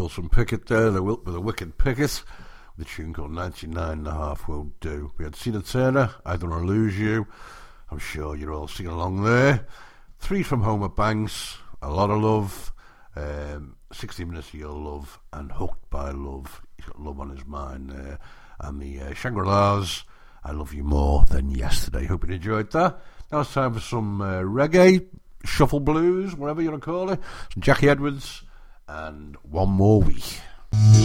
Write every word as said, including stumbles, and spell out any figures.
Wilson Pickett there, the with a Wicked Pickett. The tune called ninety-nine and a half will do. We had Tina Turner, I Don't Want to Lose You. I'm sure you're all singing along there. Three from Homer Banks, A Lot of Love, um, sixty minutes of Your Love, and Hooked by Love. He's got love on his mind there. And the uh, Shangri-Las, I Love You More Than Yesterday. Hope you enjoyed that. Now it's time for some uh, reggae, shuffle blues, whatever you want to call it. Some Jackie Edwards, and One More Week.